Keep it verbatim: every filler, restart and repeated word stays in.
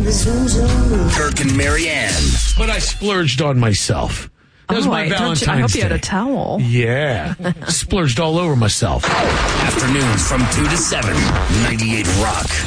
Kirk and Marianne. But I splurged on myself. That was oh, my I, Valentine's you, I hope Day. you had a towel. Yeah. Splurged all over myself. Afternoons from two to seven. ninety-eight Rock.